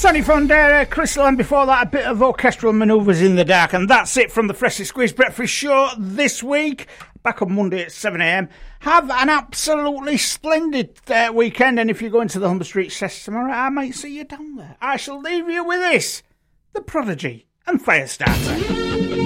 Sonny Fondera, Crystal, and before that a bit of orchestral manoeuvres in the dark. And that's it from the Freshly Squeezed Breakfast Show this week. Back on Monday at 7 a.m. Have an absolutely splendid weekend. And if you're going to the Humber Street Chess tomorrow, I might see you down there. I shall leave you with this. The Prodigy and Firestarter.